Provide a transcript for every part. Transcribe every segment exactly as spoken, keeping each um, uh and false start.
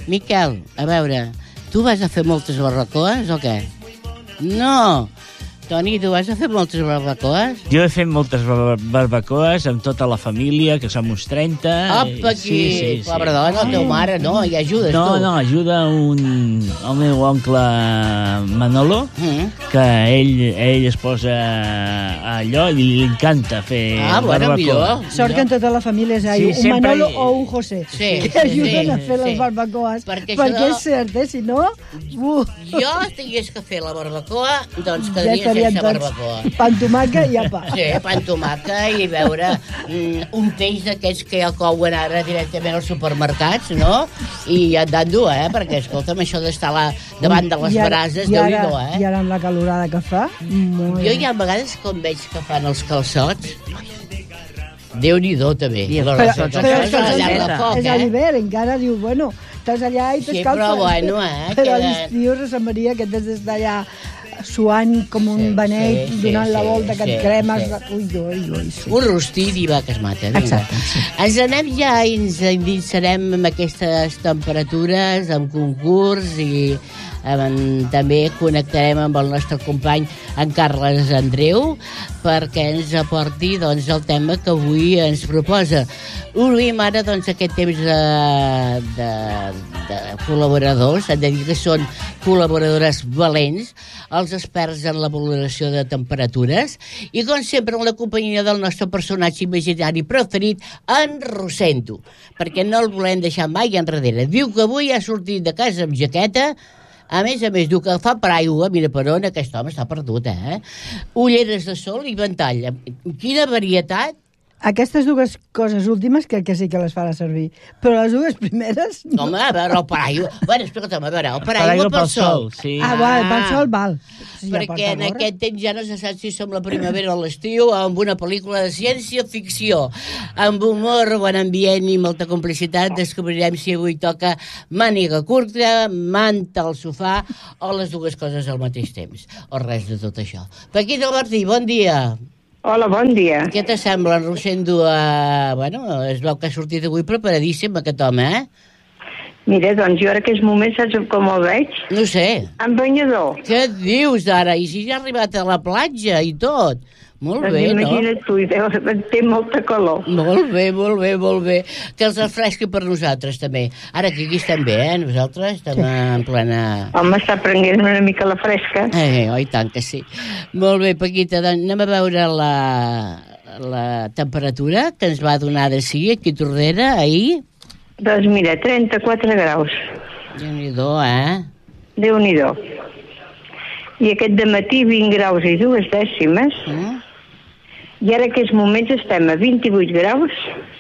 Miquel, a veure, tu vas a fer moltes barbacoes o què? No! Toni, tu vas a fer moltes barbacoes? Jo he fet moltes bar barbacoes amb tota la família, que som uns trenta. Apa, aquí! Sí, sí, sí. Pobra dona, la teva mare, no? I ajudes, no, tu? No, no, ajuda un, el meu oncle Manolo, mm. que ell, ell es posa allò i li encanta fer ah, barbacoa. Bueno, millor. Sort que en tota la família és sí, un Manolo i... o un José, sí, que ajuden sí, a fer sí. les barbacoes. Perquè, perquè això... és cert, eh? Si no... Uh. Jo tingués que fer la barbacoa, doncs quedaria ja sense barbacoa. Pan tomaca i apa. Sí, pan tomaca i veure mm, un peix d'aquests que ja couen ara directament als supermercats, no? I ja et dan dur, eh? Perquè, escolta'm, això d'estar davant de les ara, brases, Déu-n'hi-do, eh? I ara amb la calorada que fa... Molt... Jo hi ha vegades com veig que fan els calçots... Déu-n'hi-do, també. Però, però, però és, és a l'hivern, encara diu, bueno, estàs allà i t'escalfes. Sí, però bueno, eh? Però a l'estiu s'assemblaria que t'has d'estar allà suant com un sí, benet, sí, donant sí, la volta, que sí, et cremes... Sí. Ui, ui, ui, sí. Un rostit i va que es mata. Exacte, sí. Ens anem ja i ens endinsarem amb aquestes temperatures, amb concurs i eh, també connectarem amb el nostre company en Carles Andreu perquè ens aporti doncs, el tema que avui ens proposa. Obrim ara doncs, aquest temps de, de, de col·laboradors, hem de dir que són col·laboradores valents, els experts en la valoració de temperatures i, com sempre, en la companyia del nostre personatge imaginari preferit, en Rosendo, perquè no el volem deixar mai enrere. Diu que avui ha sortit de casa amb jaqueta, a més a més, diu que fa paraigua, mira per on, aquest home està perdut, eh? Ulleres de sol i ventall. Quina varietat! Aquestes dues coses últimes crec que sí que les farà servir. Però les dues primeres... No. Home, a veure, el paraigua... Bueno, escolta'm, a veure, el paraigua pel sol. Sí. Ah, val, pel sol val. Sí, perquè en aquest temps ja no se sap si som la primavera o l'estiu, amb una pel·lícula de ciència-ficció, amb humor, bon ambient i molta complicitat, descobrirem si avui toca màniga curta, manta al sofà o les dues coses al mateix temps. O res de tot això. Paquita Martí, bon dia. Hola, bon dia. Què t'assembla, en Rosendo? Uh, bueno, es veu que ha sortit avui preparadíssim, aquest home, eh? Mira, doncs jo ara aquests moments, saps com el veig? No sé. En banyador. Què dius, ara? I si ja ha arribat a la platja i tot? Molt doncs bé, no? Imagina't tu, té molta calor. Molt bé, molt bé, molt bé. Que els refresqui per nosaltres, també. Ara que aquí estem bé, eh? Nosaltres estem en plena... Home, està prenent una mica la fresca. Eh, oi tant que sí. Molt bé, Paquita, doncs anem a veure la, la temperatura que ens va donar de sí aquí a Tordera ahir. Doncs mira, trenta-quatre graus. Déu-n'hi-do, eh? Déu-n'hi-do. I aquest dematí vint graus i dues dècimes. Mm. I ara aquests moments estem a vint-i-vuit graus,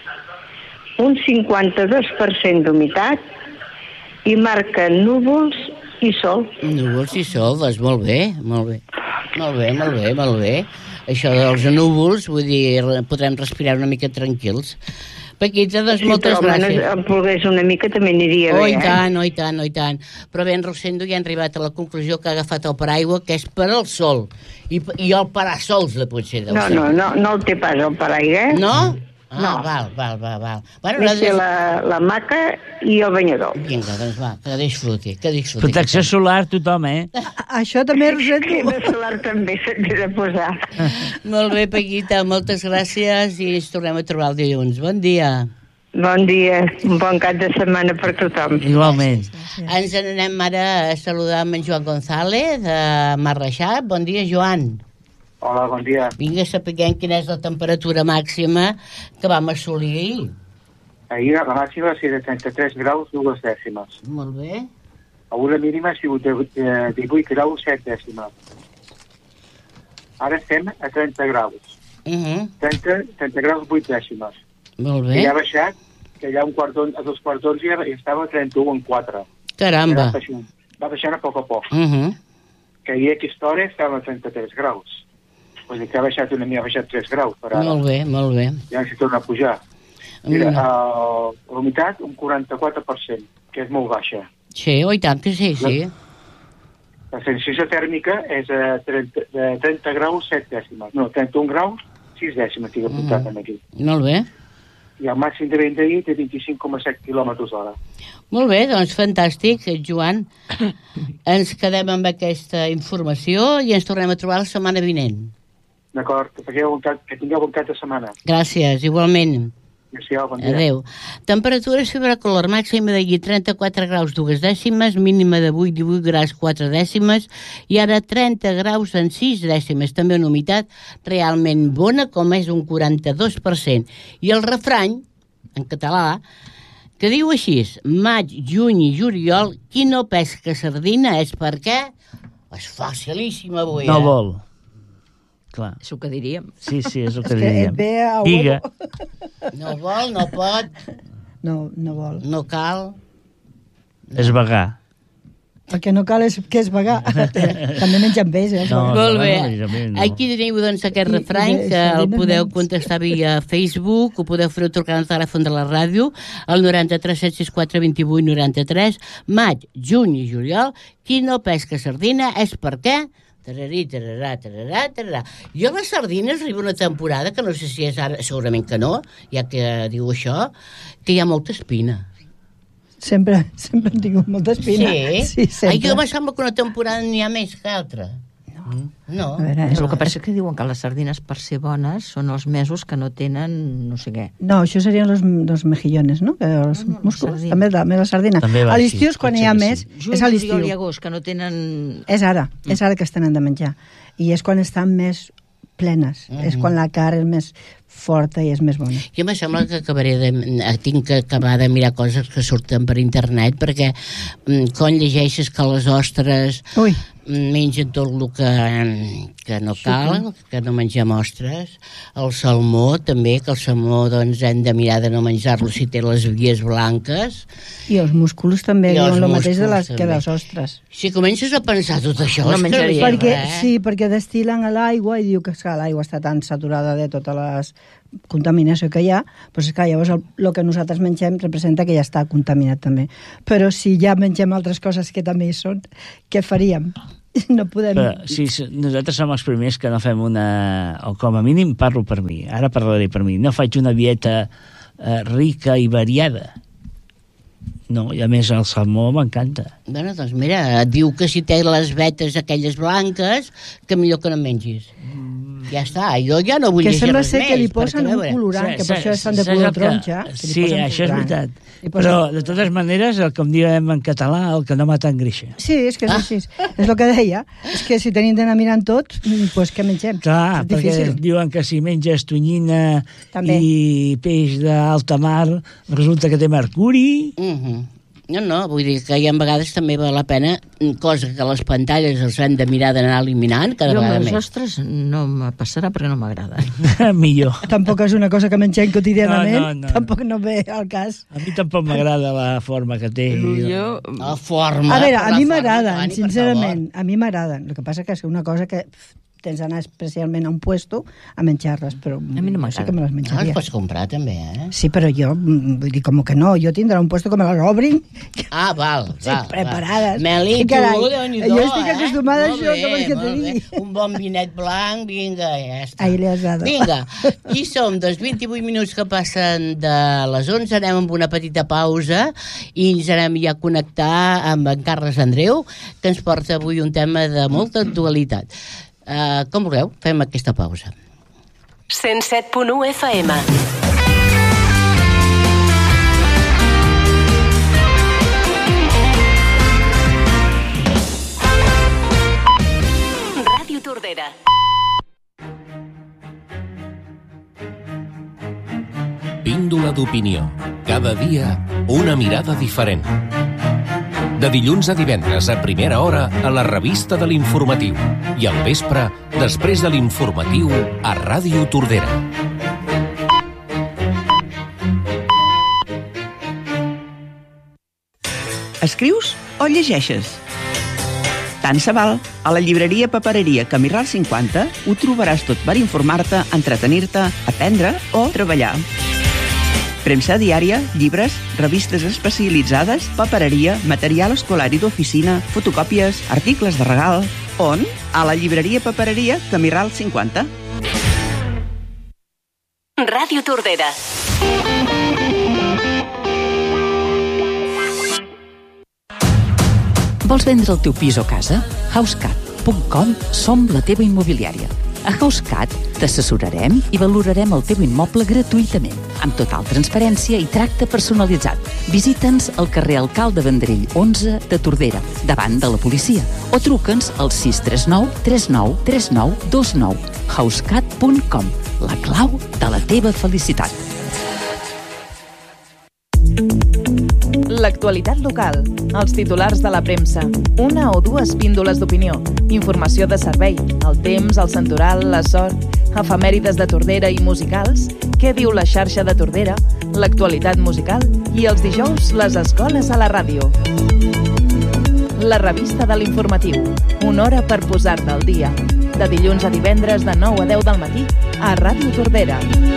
un cinquanta-dos per cent d'humitat i marca núvols i sol. Núvols i sol, doncs molt bé, molt bé. Molt bé, molt bé, molt bé. Això dels núvols, vull dir, podrem respirar una mica tranquils. Paquita, doncs, sí, moltes però gràcies. Em volgués una mica també aniria oh, bé, i eh? tant, oh, i tant, oh, i tant. Però bé, en Rosendo ja han arribat a la conclusió que ha agafat el paraigua, que és per al sol. I, i el parasols, de potser. No, no, no, no el té pas el paraigua, eh? No? Ah, no. val, val, val, val. Bueno, Més té la, la maca i el banyador. Vinga, doncs va, que disfruti, que disfruti. Protecció solar tothom, eh? A això també, Rosendo. Crema solar també s'ha de posar. Molt bé, Paquita, moltes gràcies i ens tornem a trobar el dilluns. Bon dia. Bon dia, un bon cap de setmana per tothom. Igualment. Ens n'anem ara a saludar amb en Joan González, de Marreixat. Bon dia, Joan. Hola, bon dia. Vinga, sapiguem quina és la temperatura màxima que vam assolir ahir. Ahir la màxima va ser de trenta-tres graus, dues dècimes. Molt bé. Avui la mínima ha sigut de divuit graus, set dècimes. Ara estem a trenta graus. Uh -huh. trenta, trenta graus, vuit dècimes. Molt bé. Que ja ha baixat, que ja un quart d'on, a dos quarts d'onze ja estava a trenta-u en quatre. Caramba. Va baixant, va baixant a poc a poc. Uh -huh. Que ahir a aquesta hora estava a trenta-tres graus. Vull dir que ha baixat una mica, ha baixat tres graus per ara. Molt bé, molt bé. Ja s'hi torna a pujar. Mira, uh, l'humitat un quaranta-quatre per cent, que és molt baixa. Sí, oi tant que sí, sí. La, la sensació tèrmica és a trenta, de trenta graus, set dècimes. No, trenta-un graus, sis dècimes, tinc apuntat mm. aquí. Molt bé. i el màxim de vent d'ahir té vint-i-cinc coma set quilòmetres hora. Molt bé, doncs fantàstic, Joan. Ens quedem amb aquesta informació i ens tornem a trobar la setmana vinent. D'acord, que, cap, que tingueu bon cap de setmana. Gràcies, igualment. Adéu, bon dia. Adéu. Temperatura fibrocolor màxima d'ahir trenta-quatre graus dues dècimes, mínima d'avui divuit graus quatre dècimes i ara trenta graus en sis dècimes. També una humitat realment bona, com és un quaranta-dos per cent. I el refrany, en català, que diu així: maig, juny i juliol, qui no pesca sardina és perquè... És facilíssim avui, no eh? vol. Clar. És el que diríem. Sí, sí, és el que És que diríem. et ve a Diga. No vol, no pot, No, no vol. no cal. És vagar. El que no cal és que és vagar. També mengen peix, eh? No, Molt no, bé. no, no, no. Aquí teniu doncs aquest I- i refrany de que el sardines podeu menys. contestar via Facebook, ho podeu fer trucant al telèfon de la ràdio al noranta-tres set sis quatre vint-i-vuit noranta-tres. Maig, juny i juliol, qui no pesca sardina és perquè... Tararí, tararà, tararà, tararà. Jo a les sardines arriba una temporada que no sé si és ara, segurament que no, ja que diu això, que hi ha molta espina. Sempre, sempre hem tingut molta espina. Sí? Sí, sempre. Ai, jo em sembla que una temporada n'hi ha més que altra. No. A veure, És eh? el que passa que diuen que les sardines, per ser bones, són els mesos que no tenen no sé què. No, això serien los, los mejillones, no? Que els No, no, músculs. sardina. També, també la sardina. També va A així, l'estiu és quan pot hi ser ha que més, sí. és a l'estiu. juliol i agost, que no tenen... És ara, és ara que es tenen de menjar. I és quan estan més plenes. Mhm. És quan la carn és més forta i és més bona. Jo me sembla que acabaré de... tinc que acabar de mirar coses que surten per internet, perquè mm, quan llegeixes que les ostres Ui, mm, mengen tot el que, que no cal, que no mengem ostres. El salmó també, que el salmó doncs, hem de mirar de no menjar-lo si té les vies blanques. i els músculs també I els diuen el mateix de músculs les, que també. les ostres. Si comences a pensar tot això... No és que menjaria. hi ha Perquè, res. sí, perquè destil·len a l'aigua i diu que esclar, l'aigua està tan saturada de tota la contaminació que hi ha, doncs esclar, llavors el, el que nosaltres mengem representa que ja està contaminat també. Però si ja mengem altres coses que també hi són, què faríem? No podem... Però, sí, sí, nosaltres som els primers que no fem una... O com a mínim parlo per mi, ara parlaré per mi. No faig una dieta eh, rica i variada. No, i a més el salmó m'encanta. Bueno, doncs mira, et diu que si té les vetes aquelles blanques, que millor que no mengis. Ja està, jo ja no vull que llegir sembla res ser més. que li perquè, posen a un veure, colorant, que per això estan de Saps color el que- taronja. que li Sí, posen això és colorant. veritat. Li posen- Però, de totes maneres, el com diem en català, el que no mata engreixa. Sí, és que és Ah. així. És el que deia. És que si tenim d'anar mirant tot, doncs pues, què mengem? Clar, és perquè difícil. diuen que si menges tonyina També. i peix d'alta mar, resulta que té mercuri. Mhm. No, no, vull dir que hi ha vegades també val la pena, cosa que les pantalles els hem de mirar d'anar eliminant cada Jo amb vegada les més. ostres no me passarà perquè no m'agrada. Millor. Tampoc és una cosa que mengem quotidianament, No, no, no. tampoc no ve al cas. A mi tampoc m'agrada la forma que té. Jo... La forma... A veure, per a la mi forma, m'agraden, Toni, per sincerament, a mi m'agraden. El que passa que és una cosa que pff, tens d'anar especialment a un puesto a menjar-les, però A mi no sí m'agrada. que me les favor. No, les menjaria. pots comprar també, eh? Sí, però jo, mm, vull dir, com que no, jo tindrà un puesto que me les obrin, Ah, val, sí, val. preparades. Meli, Sí, tu, carai, Déu-n'hi-do, jo estic eh? acostumada a Molt això, bé, com és que molt te bé. digui. Un bon vinet blanc, vinga, ja està. Ahí le has dado. Vinga, i som dos vint-i-vuit minuts que passen de les onze, anem amb una petita pausa i ens anem ja a connectar amb en Carles Andreu, que ens porta avui un tema de molta actualitat. Uh, com vulgueu, fem aquesta pausa. cent set punt u F M. Ràdio Tordera. Píndola d'opinió. Cada dia, una mirada diferent. De dilluns a divendres a primera hora a la revista de l'Informatiu i al vespre, després de l'Informatiu, a Ràdio Tordera. Escrius o llegeixes? Tant se val. A la llibreria Papereria Camí Ral cinquanta ho trobaràs tot per informar-te, entretenir-te, aprendre o treballar. Premsa diària, llibres, revistes especialitzades, papereria, material escolar i d'oficina, fotocòpies, articles de regal... On? A la llibreria Papereria Camí Ral cinquanta. Ràdio Tordera. Vols vendre el teu pis o casa? housecat punt com som la teva immobiliària. A HouseCat t'assessorarem i valorarem el teu immoble gratuïtament, amb total transparència i tracte personalitzat. Visita'ns al carrer Alcalde Vendrell onze de Tordera, davant de la policia, o truca'ns al sis tres nou tres nou tres nou dos nou. housecat punt com, la clau de la teva felicitat. L'actualitat local, els titulars de la premsa, una o dues píndoles d'opinió, informació de servei, el temps, el santoral, la sort, efemèrides de Tordera i musicals, què diu la xarxa de Tordera, l'actualitat musical i els dijous les escoles a la ràdio. La revista de l'informatiu, una hora per posar-te al dia. De dilluns a divendres de nou a deu del matí a Ràdio Tordera.